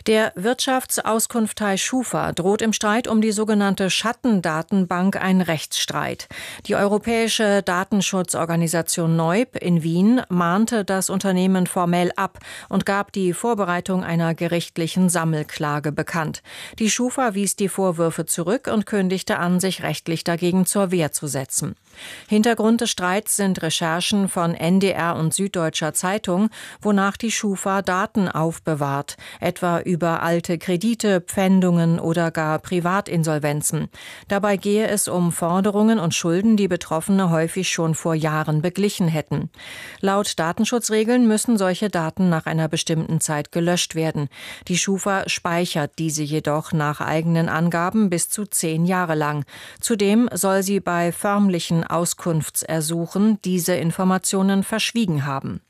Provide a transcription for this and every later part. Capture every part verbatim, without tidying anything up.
Der Wirtschaftsauskunftei Schufa droht im Streit um die sogenannte Schattendatenbank ein Rechtsstreit. Die europäische Datenschutzorganisation N E U B in Wien mahnte das Unternehmen formell ab und gab die Vorbereitung einer gerichtlichen Sammelklage bekannt. Die Schufa wies die Vorwürfe zurück und kündigte an, sich rechtlich dagegen zur Wehr zu setzen. Hintergrund des Streits sind Recherchen von N D R und Süddeutscher Zeitung, wonach die Schufa Daten aufbewahrt, etwa über alte Kredite, Pfändungen oder gar Privatinsolvenzen. Dabei gehe es um Forderungen und Schulden, die Betroffene häufig schon vor Jahren beglichen hätten. Laut Datenschutzregeln müssen solche Daten nach einer bestimmten Zeit gelöscht werden. Die Schufa speichert diese jedoch nach eigenen Angaben bis zu zehn Jahre lang. Zudem soll sie bei förmlichen Auskunftsersuchen diese Informationen verschwiegen haben.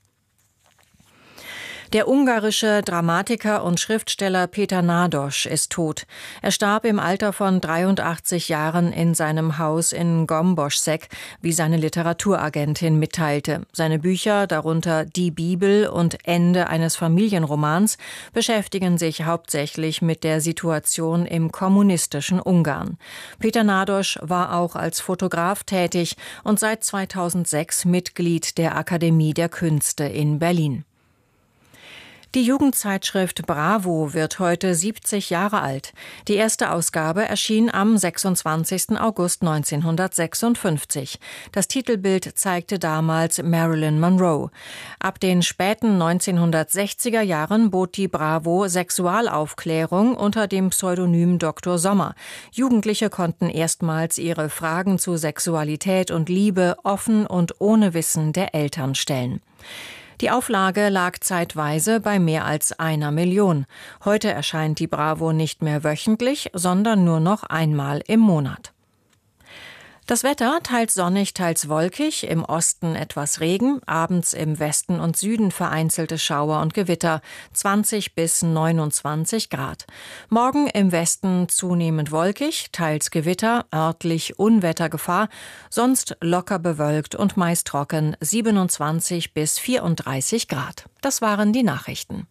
Der ungarische Dramatiker und Schriftsteller Péter Nádas ist tot. Er starb im Alter von dreiundachtzig Jahren in seinem Haus in Gomboschszeg, wie seine Literaturagentin mitteilte. Seine Bücher, darunter Die Bibel und Ende eines Familienromans, beschäftigen sich hauptsächlich mit der Situation im kommunistischen Ungarn. Péter Nádas war auch als Fotograf tätig und seit zweitausendsechs Mitglied der Akademie der Künste in Berlin. Die Jugendzeitschrift Bravo wird heute siebzig Jahre alt. Die erste Ausgabe erschien am sechsundzwanzigsten August neunzehnhundertsechsundfünfzig. Das Titelbild zeigte damals Marilyn Monroe. Ab den späten neunzehnhundertsechziger Jahren bot die Bravo Sexualaufklärung unter dem Pseudonym Doktor Sommer. Jugendliche konnten erstmals ihre Fragen zu Sexualität und Liebe offen und ohne Wissen der Eltern stellen. Die Auflage lag zeitweise bei mehr als einer Million. Heute erscheint die Bravo nicht mehr wöchentlich, sondern nur noch einmal im Monat. Das Wetter teils sonnig, teils wolkig, im Osten etwas Regen, abends im Westen und Süden vereinzelte Schauer und Gewitter, zwanzig bis neunundzwanzig Grad. Morgen im Westen zunehmend wolkig, teils Gewitter, örtlich Unwettergefahr, sonst locker bewölkt und meist trocken, siebenundzwanzig bis vierunddreißig Grad. Das waren die Nachrichten.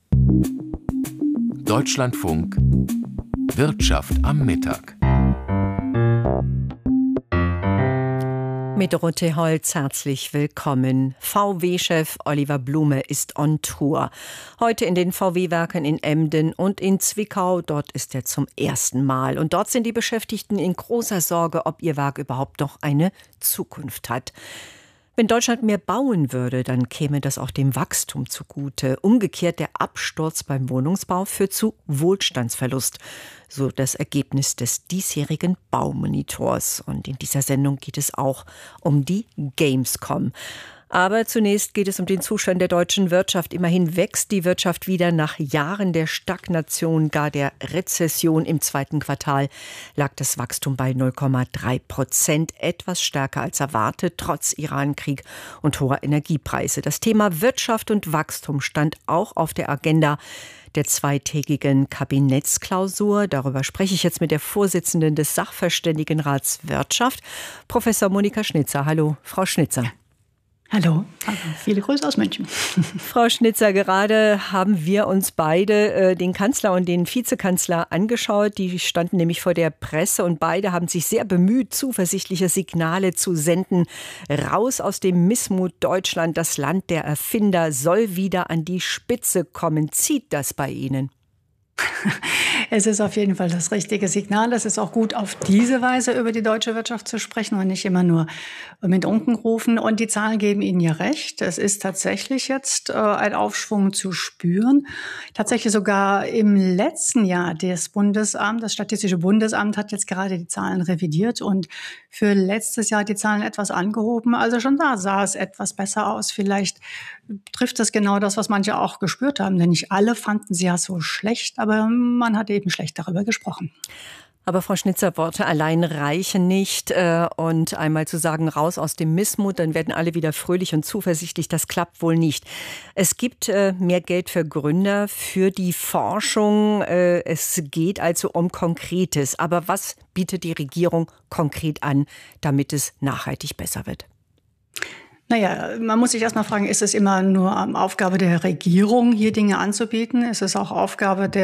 Deutschlandfunk Wirtschaft am Mittag. Mit Dorothee Holz herzlich willkommen. V W-Chef Oliver Blume ist on Tour. Heute in den V W-Werken in Emden und in Zwickau. Dort ist er zum ersten Mal. Und dort sind die Beschäftigten in großer Sorge, ob ihr Werk überhaupt noch eine Zukunft hat. Wenn Deutschland mehr bauen würde, dann käme das auch dem Wachstum zugute. Umgekehrt, der Absturz beim Wohnungsbau führt zu Wohlstandsverlust. So das Ergebnis des diesjährigen Baumonitors. Und in dieser Sendung geht es auch um die Gamescom. Aber zunächst geht es um den Zustand der deutschen Wirtschaft. Immerhin wächst die Wirtschaft wieder nach Jahren der Stagnation, gar der Rezession. Im zweiten Quartal lag das Wachstum bei null Komma drei Prozent, etwas stärker als erwartet, trotz Irankrieg und hoher Energiepreise. Das Thema Wirtschaft und Wachstum stand auch auf der Agenda der zweitägigen Kabinettsklausur. Darüber spreche ich jetzt mit der Vorsitzenden des Sachverständigenrats Wirtschaft, Professor Monika Schnitzer. Hallo, Frau Schnitzer. Hallo, also viele Grüße aus München. Frau Schnitzer, gerade haben wir uns beide äh, den Kanzler und den Vizekanzler angeschaut. Die standen nämlich vor der Presse und beide haben sich sehr bemüht, zuversichtliche Signale zu senden. Raus aus dem Missmut. Deutschland, das Land der Erfinder, soll wieder an die Spitze kommen. Zieht das bei Ihnen? Es ist auf jeden Fall das richtige Signal. Es ist auch gut, auf diese Weise über die deutsche Wirtschaft zu sprechen und nicht immer nur mit Unkenrufen. Und die Zahlen geben Ihnen ja recht. Es ist tatsächlich jetzt äh, ein Aufschwung zu spüren. Tatsächlich sogar im letzten Jahr das Bundesamt, das Statistische Bundesamt hat jetzt gerade die Zahlen revidiert und für letztes Jahr die Zahlen etwas angehoben. Also schon da sah es etwas besser aus. Vielleicht trifft das genau das, was manche auch gespürt haben. Denn nicht alle fanden sie ja so schlecht, aber man hat eben schlecht darüber gesprochen. Aber Frau Schnitzer, Worte allein reichen nicht. Und einmal zu sagen, raus aus dem Missmut, dann werden alle wieder fröhlich und zuversichtlich. Das klappt wohl nicht. Es gibt mehr Geld für Gründer, für die Forschung. Es geht also um Konkretes. Aber was bietet die Regierung konkret an, damit es nachhaltig besser wird? Naja, man muss sich erst mal fragen, ist es immer nur Aufgabe der Regierung, hier Dinge anzubieten? Ist es auch Aufgabe der